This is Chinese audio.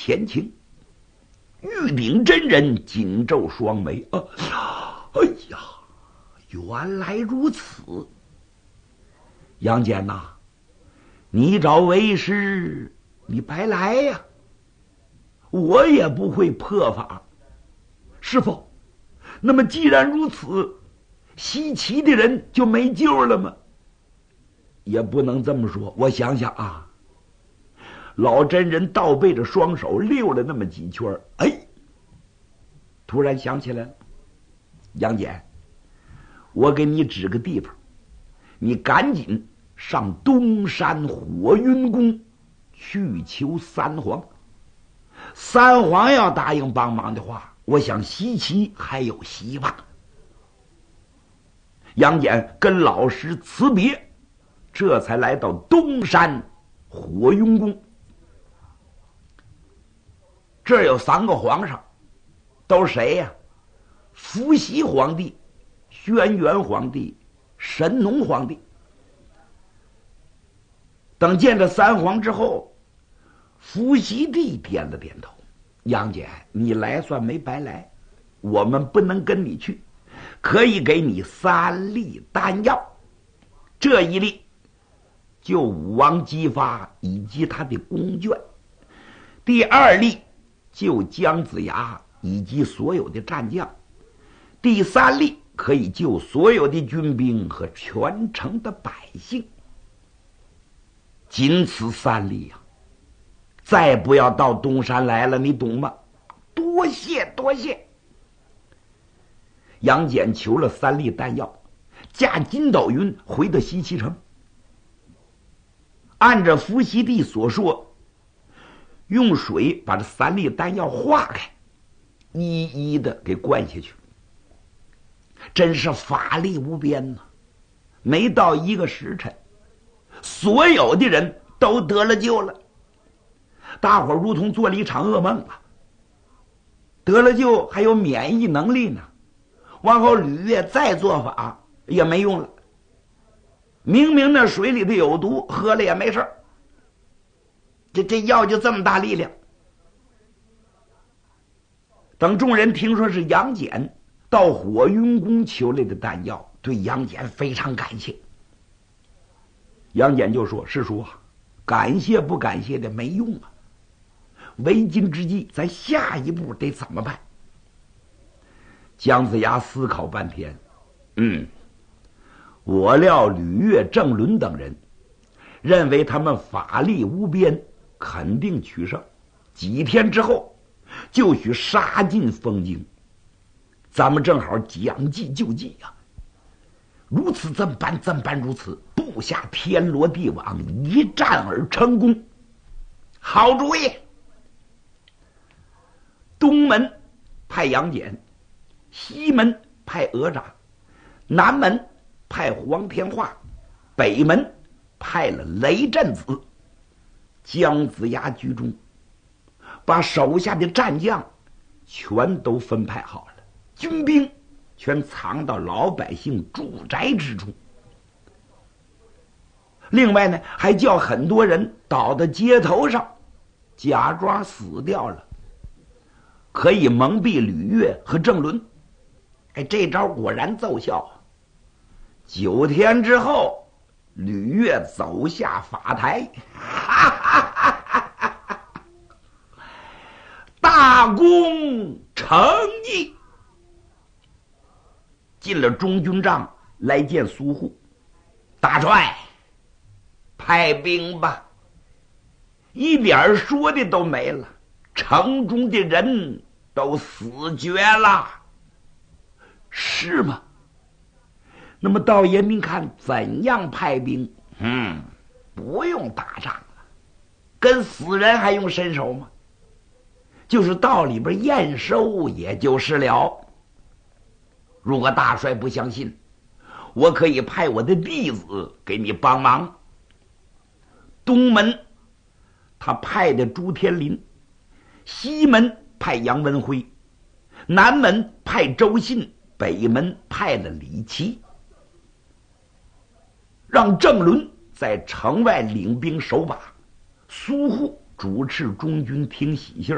前情。玉鼎真人紧皱双眉，哎呀，原来如此。杨戬呐，你找为师，你白来呀！我也不会破法。师傅，那么既然如此，西岐的人就没救了吗？也不能这么说。我想想啊，老真人倒背着双手溜了那么几圈，哎，突然想起来了。杨戬，我给你指个地方，你赶紧上东山火云宫去求三皇。三皇要答应帮忙的话，我想西岐还有希望。杨戬跟老师辞别，这才来到东山火云宫。这儿有3个皇上，都是谁呀？伏羲皇帝、轩辕皇帝、神农皇帝。等见了三皇之后，伏羲帝点了点头：“杨戬，你来算没白来，我们不能跟你去，可以给你3粒丹药。这一粒救武王姬发以及他的宫眷，第2粒救姜子牙以及所有的战将，第3粒可以救所有的军兵和全城的百姓。仅此3粒呀，再不要到东山来了，你懂吗？多谢多谢。”杨戬求了3粒丹药，驾筋斗云回到西岐城，按照伏羲帝所说，用水把这3粒丹药化开，一一的给灌下去。真是法力无边呐！没到1个时辰，所有的人都得了救了。大伙如同做了一场噩梦啊！得了救还有免疫能力呢，往后吕月再做法也没用了。明明那水里头有毒，喝了也没事。这药就这么大力量。等众人听说是杨戬到火云宫求来的丹药，对杨戬非常感谢。杨戬就说：“师叔啊，感谢不感谢的没用啊，为今之计，咱下一步得怎么办？”姜子牙思考半天，我料吕月、郑伦等人认为他们法力无边，肯定取胜，几天之后就许杀进封京，咱们正好将计就计呀。如此这般如此，布下天罗地网，一战而成功。好主意！东门派杨戬，西门派哪吒，南门派黄天化，北门派了雷震子。姜子牙居中，把手下的战将全都分派好了，军兵全藏到老百姓住宅之中。另外呢，还叫很多人倒到街头上，假装死掉了，可以蒙蔽吕月和郑伦。这招果然奏效。9天之后，吕月走下法台，大功成绩。进了中军帐，来见苏护。大帅，派兵吧。一点说的都没了，城中的人都死绝了。是吗？那么道爷您看怎样派兵？不用打仗了，跟死人还用伸手吗？就是到里边验收也就是了。如果大帅不相信，我可以派我的弟子给你帮忙。东门他派的朱天林，西门派杨文辉，南门派周信，北门派了李琦，让郑伦在城外领兵守把，苏护主持中军听喜信。